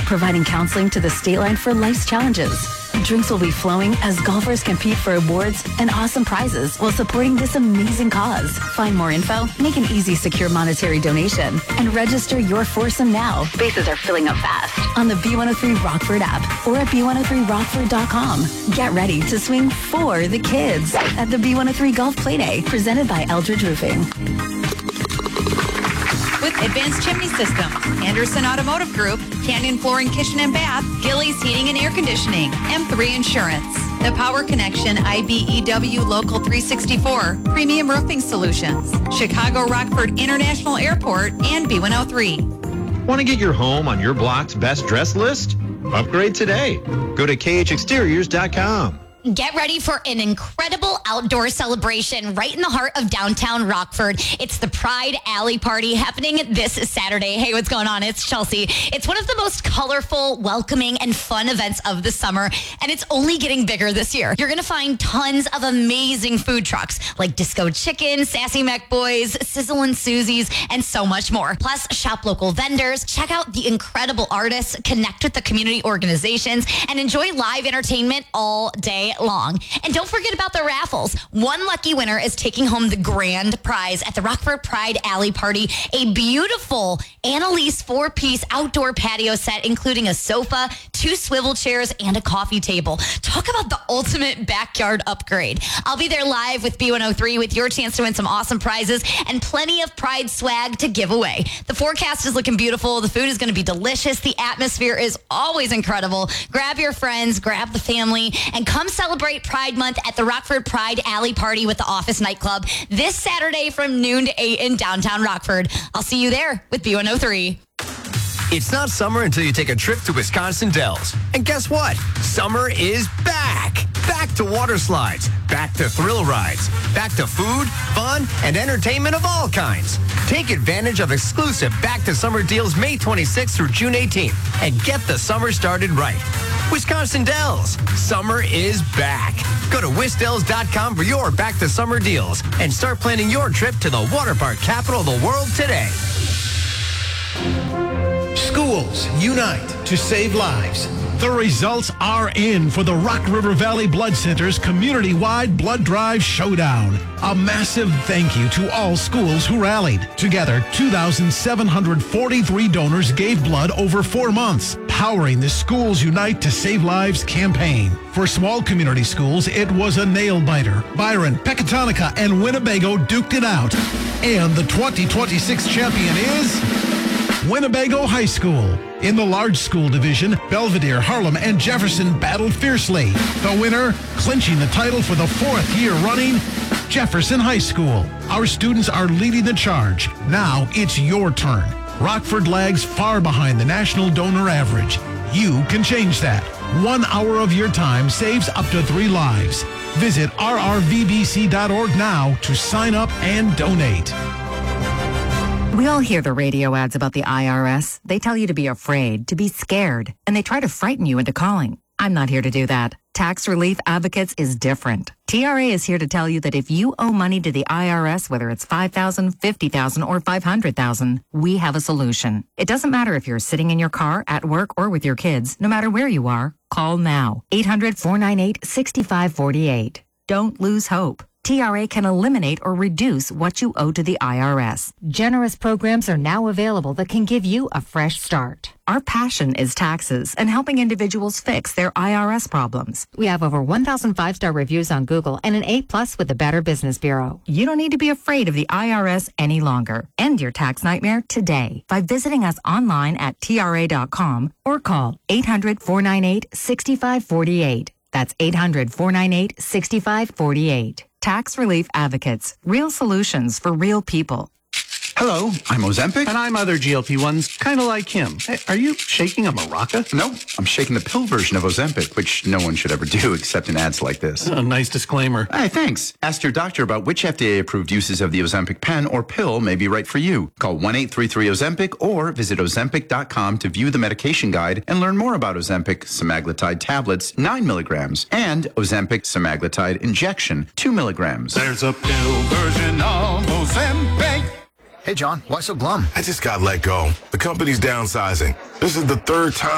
providing counseling to the state line for life's challenges. Drinks will be flowing as golfers compete for awards and awesome prizes while supporting this amazing cause. Find more info, make an easy, secure monetary donation, and register your foursome now. Bases are filling up fast on the B103 Rockford app or at b103rockford.com. Get ready to swing for the kids at the B103 Golf Playday, presented by Eldridge Roofing. With Advanced Chimney Systems, Anderson Automotive Group, Canyon Flooring Kitchen and Bath, Gillies Heating and Air Conditioning, M3 Insurance, The Power Connection, IBEW Local 364, Premium Roofing Solutions, Chicago Rockford International Airport, and B103. Want to get your home on your block's best dress list? Upgrade today. Go to khexteriors.com. Get ready for an incredible outdoor celebration right in the heart of downtown Rockford. It's the Pride Alley Party happening this Saturday. Hey, what's going on? It's Chelsea. It's one of the most colorful, welcoming, and fun events of the summer, and it's only getting bigger this year. You're going to find tons of amazing food trucks like Disco Chicken, Sassy Mac Boys, Sizzle and Susie's, and so much more. Plus, shop local vendors, check out the incredible artists, connect with the community organizations, and enjoy live entertainment all day long. And don't forget about the raffles. One lucky winner is taking home the grand prize at the Rockford Pride Alley Party, a beautiful Annalise 4-piece outdoor patio set, including a sofa, 2 swivel chairs, and a coffee table. Talk about the ultimate backyard upgrade. I'll be there live with B103 with your chance to win some awesome prizes and plenty of Pride swag to give away. The forecast is looking beautiful. The food is going to be delicious. The atmosphere is always incredible. Grab your friends, grab the family, and come celebrate Pride Month at the Rockford Pride Alley Party with the Office Nightclub this Saturday from noon to 8 in downtown Rockford. I'll see you there with B103. It's not summer until you take a trip to Wisconsin Dells. And guess what? Summer is back. Back to water slides, back to thrill rides, back to food, fun, and entertainment of all kinds. Take advantage of exclusive Back to Summer deals May 26th through June 18th and get the summer started right. Wisconsin Dells, summer is back. Go to wisdells.com for your Back to Summer deals and start planning your trip to the water park capital of the world today. Schools unite to save lives. The results are in for the Rock River Valley Blood Center's community-wide blood drive showdown. A massive thank you to all schools who rallied. Together, 2,743 donors gave blood over 4 months, powering the Schools Unite to Save Lives campaign. For small community schools, it was a nail-biter. Byron, Pecatonica, and Winnebago duked it out. And the 2026 champion is Winnebago High School. In the large school division, Belvedere, Harlem, and Jefferson battled fiercely. The winner, clinching the title for the 4th year running, Jefferson High School. Our students are leading the charge. Now it's your turn. Rockford lags far behind the national donor average. You can change that. 1 hour of your time saves up to 3 lives. Visit rrvbc.org now to sign up and donate. We all hear the radio ads about the IRS. They tell you to be afraid, to be scared, and they try to frighten you into calling. I'm not here to do that. Tax Relief Advocates is different. TRA is here to tell you that if you owe money to the IRS, whether it's $5,000, $50,000, or $500,000, we have a solution. It doesn't matter if you're sitting in your car, at work, or with your kids. No matter where you are, call now. 800-498-6548. Don't lose hope. TRA can eliminate or reduce what you owe to the IRS. Generous programs are now available that can give you a fresh start. Our passion is taxes and helping individuals fix their IRS problems. We have over 1,000 5-star reviews on Google and an A+ with the Better Business Bureau. You don't need to be afraid of the IRS any longer. End your tax nightmare today by visiting us online at TRA.com or call 800-498-6548. That's 800-498-6548. Tax Relief Advocates. Real solutions for real people. Hello, I'm Ozempic. And I'm other GLP-1s, kind of like him. Hey, are you shaking a maraca? No, I'm shaking the pill version of Ozempic, which no one should ever do except in ads like this. Nice disclaimer. Hey, thanks. Ask your doctor about which FDA-approved uses of the Ozempic pen or pill may be right for you. Call 1-833-OZEMPIC or visit Ozempic.com to view the medication guide and learn more about Ozempic semaglutide tablets, 9 milligrams, and Ozempic semaglutide injection, 2 milligrams. There's a pill version of Ozempic. Hey, John, why so glum? I just got let go. The company's downsizing. This is the 3rd time